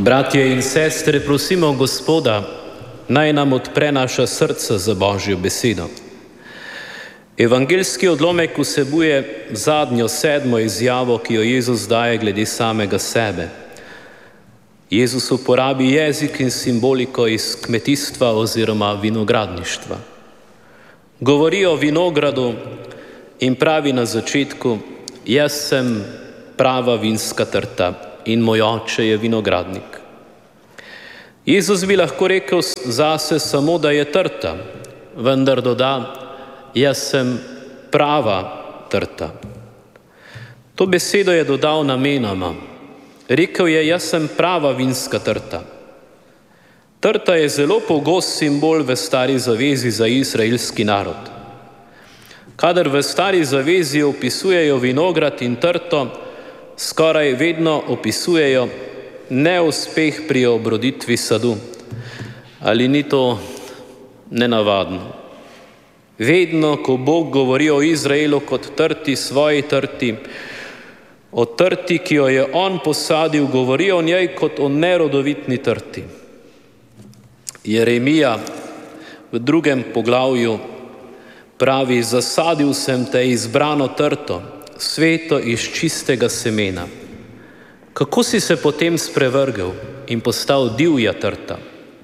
Bratje in sestre, prosimo Gospoda, naj nam odpre naša srca za Božjo besedo. Evangeljski odlomek vsebuje zadnjo, 7. izjavo, ki jo Jezus daje glede samega sebe. Jezus uporabi jezik in simboliko iz kmetijstva oziroma vinogradništva. Govori o vinogradu in pravi na začetku: jaz sem prava vinska trta in moj oče je vinogradnik. Jezus bi lahko rekel zase samo, da je trta, vendar doda: jaz sem prava trta. To besedo je dodal namenoma. Rekel je: jaz sem prava vinska trta. Trta je zelo pogost simbol v Stari zavezi za izraelski narod. Kadar v Stari zavezi opisujejo vinograd in trto, skoraj vedno opisujejo neuspeh pri obroditvi sadu. Ali ni to nenavadno? Vedno, ko Bog govori o Izraelu kot trti, svoji trti, o trti, ki jo je on posadil, govori o njej kot o nerodovitni trti. Jeremija v 2. poglavju pravi: zasadil sem te izbrano trto, sveto iz čistega semena. Kako si se potem sprevrgel in postal divja trta?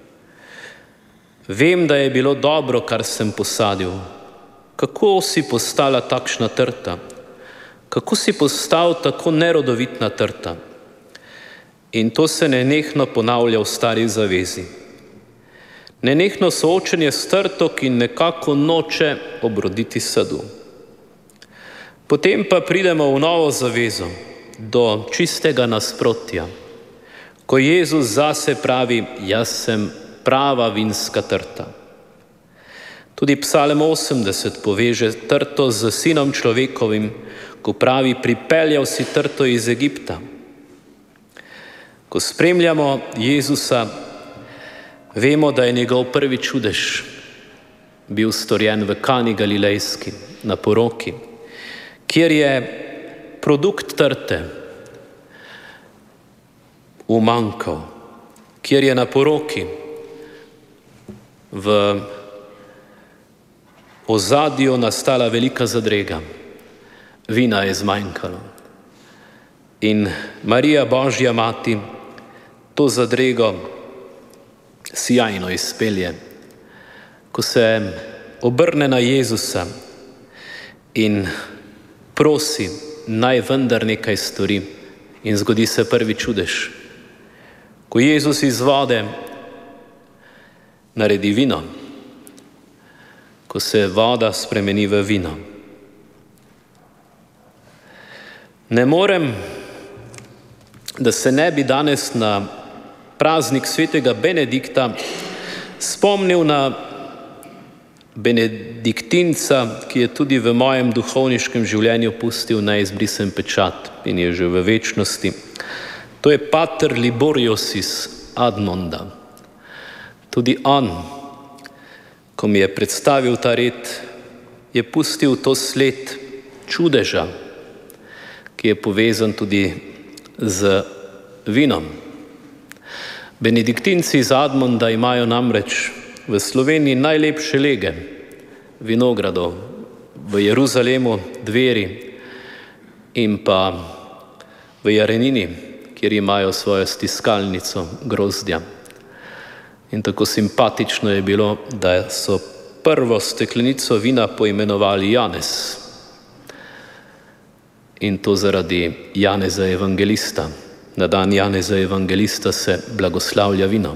Vem, da je bilo dobro, kar sem posadil. Kako si postala takšna trta? Kako si postal tako nerodovitna trta? In to se nenehno ponavlja v Stari zavezi. Nenehno soočenje s trto, ki nekako noče obroditi sadu. Potem pa pridemo v Novo zavezo, do čistega nasprotja, ko Jezus zase pravi: jaz sem prava vinska trta. Tudi Psalm 80 poveže trto z Sinom človekovim, ko pravi: pripeljal si trto iz Egipta. Ko spremljamo Jezusa, vemo, da je njegov prvi čudež bil storjen v Kani Galilejski, na poroki, kjer je produkt trte umanjkal, kjer je na poroki v ozadju nastala velika zadrega. Vina je zmanjkalo. In Marija, Božja mati, to zadrego sijajno izpelje, ko se obrne na Jezusa in prosi, naj vendar nekaj stori, in zgodi se prvi čudež. Ko Jezus iz vode naredi vino, ko se voda spremeni v vino. Ne morem, da se ne bi danes na praznik svetega Benedikta spomnil na benediktinca, ki je tudi v mojem duhovniškem življenju pustil neizbrisen pečat in je že v večnosti. To je pater Liborius iz Admonda. Tudi on, ko mi je predstavil ta red, je pustil to sled čudeža, ki je povezan tudi z vinom. Benediktinci iz Admonda imajo namreč v Sloveniji najlepše lege vinogradov, v Jeruzalemu Dveri in pa v Jarenini, kjer imajo svojo stiskalnico grozdja. In tako simpatično je bilo, da so prvo steklenico vina poimenovali Janez. In to zaradi Janeza evangelista. Na dan Janeza evangelista se blagoslavlja vino.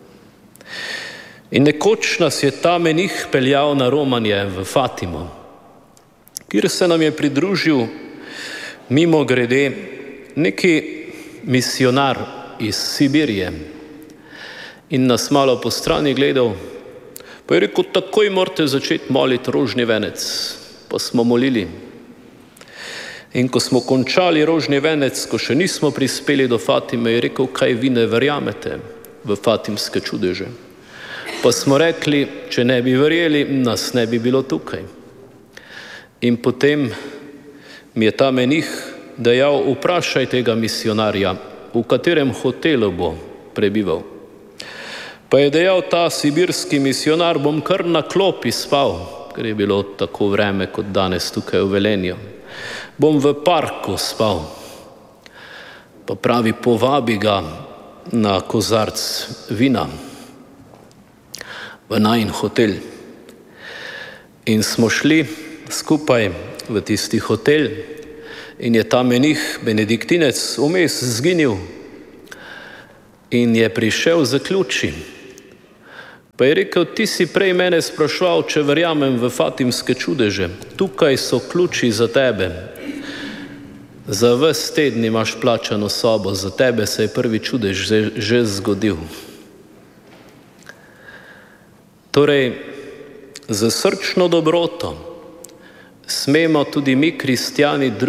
In nekoč nas je ta menih peljal na romanje v Fatimo, kjer se nam je pridružil mimogrede neki misionar iz Sibirije in nas malo po strani gledal, pa je rekel: takoj morate začeti moliti rožni venec. Pa smo molili. In ko smo končali rožni venec, ko še nismo prispeli do Fatime, je rekel: kaj vi ne verjamete v fatimske čudeže? Pa smo rekli: če ne bi verjeli, nas ne bi bilo tukaj. In potem mi je ta menih dejal: vprašaj tega misionarja, v katerem hotelu bo prebival. Pa je dejal ta sibirski misionar, bom kar na klopi spal, ker je bilo tako vreme kot danes tukaj v Velenju. Bom v parku spal. Pa pravi, povabi ga na kozarc vina v najin hotel. In smo šli skupaj v tisti hotel in je ta menih, benediktinec, vmes zginil in je prišel za ključi. Pa je rekel, ti si prej mene spraševal, če verjamem v fatimske čudeže. Tukaj so ključi za tebe. Za ves teden imaš plačano sobo, za tebe se je prvi čudež že zgodil. Torej, z srčno dobroto smemo tudi mi, kristjani,